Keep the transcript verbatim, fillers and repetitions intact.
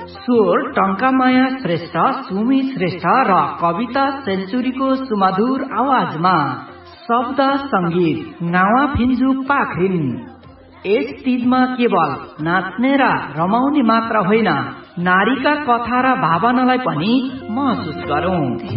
स्वर टंकामाया श्रेष्ठ, सुमी श्रेष्ठ र कविता सेन्चुरीको सुमधुर आवाजमा शब्द संगीत नावा फिन्जु पाखरिन। यस तीजमा केवल नाच्ने र रमाउने मात्र होइन, नारीका कथा र भावनालाई पनि महसुस गरौं।